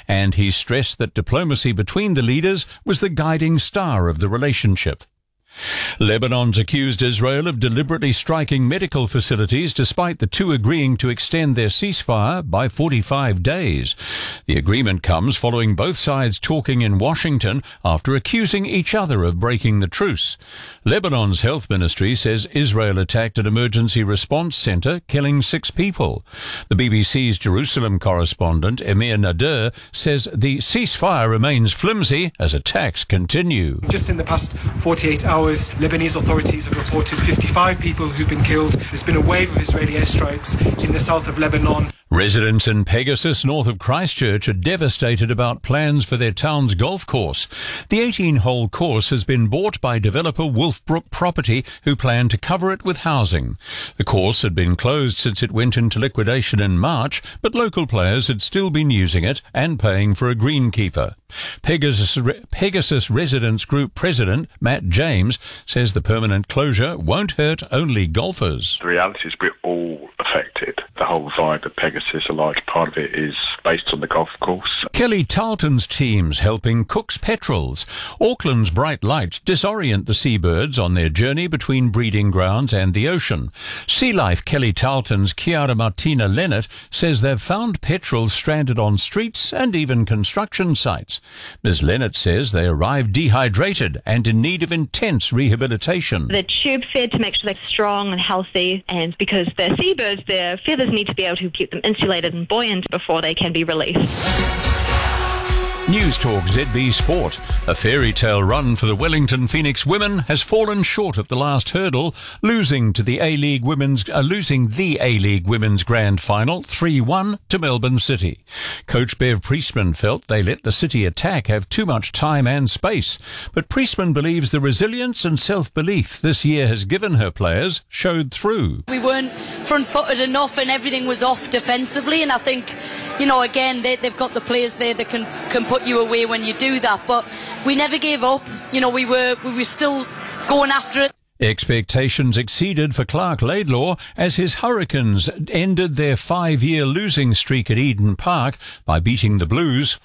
and he stressed that diplomacy between the leaders was the guiding star of the relationship. Lebanon's accused Israel of deliberately striking medical facilities despite the two agreeing to extend their ceasefire by 45 days. The agreement comes following both sides talking in Washington after accusing each other of breaking the truce. Lebanon's health ministry says Israel attacked an emergency response center, killing 6 people. The BBC's Jerusalem correspondent, Emir Nader, says the ceasefire remains flimsy as attacks continue. Just in the past 48 hours, Lebanese authorities have reported 55 people who've been killed. There's been a wave of Israeli airstrikes in the south of Lebanon. Residents in Pegasus, north of Christchurch, are devastated about plans for their town's golf course. The 18-hole course has been bought by developer Wolfbrook Property, who plan to cover it with housing. The course had been closed since it went into liquidation in March, but local players had still been using it and paying for a greenkeeper. Pegasus Residents Group President Matt James says the permanent closure won't hurt only golfers. The reality is we're all affected. The whole vibe of Pegasus, a large part of it is based on the golf course. Kelly Tarleton's team's helping Cook's Petrels. Auckland's bright lights disorient the seabirds on their journey between breeding grounds and the ocean. Sea Life Kelly Tarleton's Chiara Martina Leonard says they've found petrels stranded on streets and even construction sites. Ms. Leonard says they arrived dehydrated and in need of intense rehabilitation. They're tube fed to make sure they're strong and healthy, and because they're seabirds, their feathers need to be able to keep them insulated and buoyant before they can be released. News Talk ZB Sport. A fairy tale run for the Wellington Phoenix women has fallen short at the last hurdle, losing the A-League Women's Grand Final 3-1 to Melbourne City. Coach Bev Priestman felt they let the City attack have too much time and space, but Priestman believes the resilience and self-belief this year has given her players showed through. We weren't front-footed enough and everything was off defensively, and I think, again, they've got the players there that can put you away when you do that, but we never gave up. We were still going after it. Expectations exceeded for Clark Laidlaw as his Hurricanes ended their 5-year losing streak at Eden Park by beating the Blues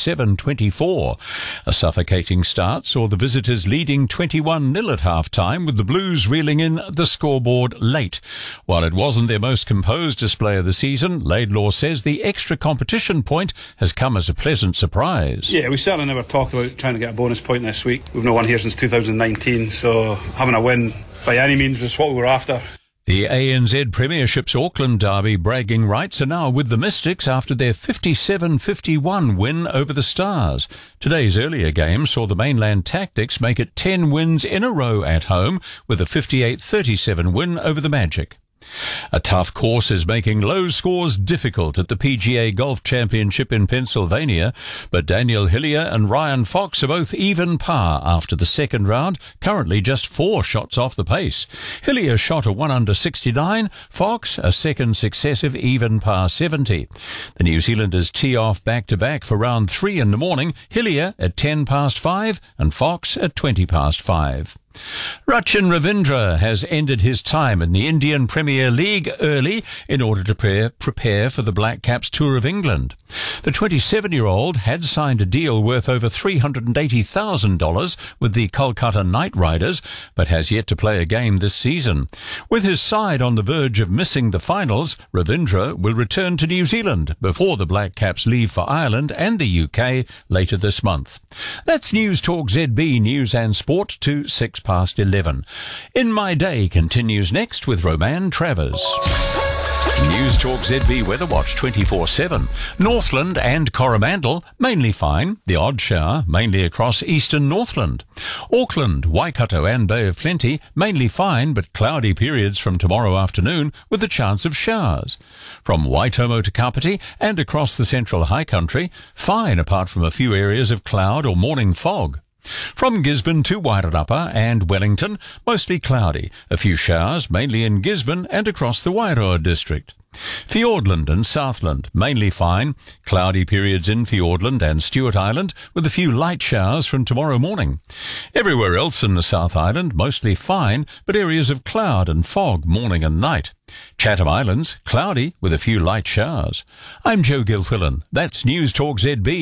47-24. A suffocating start saw the visitors leading 21-0 at half-time, with the Blues reeling in the scoreboard late. While it wasn't their most composed display of the season, Laidlaw says the extra competition point has come as a pleasant surprise. Yeah, we certainly never talked about trying to get a bonus point this week. We've not won here since 2019, so having a win by any means was what we were after. The ANZ Premiership's Auckland Derby bragging rights are now with the Mystics after their 57-51 win over the Stars. Today's earlier game saw the mainland Tactics make it 10 wins in a row at home with a 58-37 win over the Magic. A tough course is making low scores difficult at the PGA Golf Championship in Pennsylvania, but Daniel Hillier and Ryan Fox are both even par after the second round, currently just 4 shots off the pace. Hillier shot a 1 under 69, Fox a second successive even par 70. The New Zealanders tee off back-to-back for round 3 in the morning, Hillier at 10 past 5 and Fox at 20 past 5. Rachin Ravindra has ended his time in the Indian Premier League early in order to prepare for the Black Caps Tour of England. The 27-year-old had signed a deal worth over $380,000 with the Kolkata Knight Riders, but has yet to play a game this season. With his side on the verge of missing the finals, Ravindra will return to New Zealand before the Black Caps leave for Ireland and the UK later this month. That's News Talk ZB News and Sport to 6 past 11. In My Day continues next with Roman Travers. News Talk ZB Weather Watch 24/7. Northland and Coromandel mainly fine. The odd shower mainly across eastern Northland. Auckland, Waikato and Bay of Plenty mainly fine but cloudy periods from tomorrow afternoon with a chance of showers. From Waitomo to Kapiti and across the central high country, fine apart from a few areas of cloud or morning fog. From Gisborne to Wairarapa and Wellington, mostly cloudy. A few showers, mainly in Gisborne and across the Wairoa district. Fiordland and Southland, mainly fine. Cloudy periods in Fiordland and Stewart Island, with a few light showers from tomorrow morning. Everywhere else in the South Island, mostly fine, but areas of cloud and fog morning and night. Chatham Islands, cloudy with a few light showers. I'm Joe Gilfillan. That's News Talk ZB.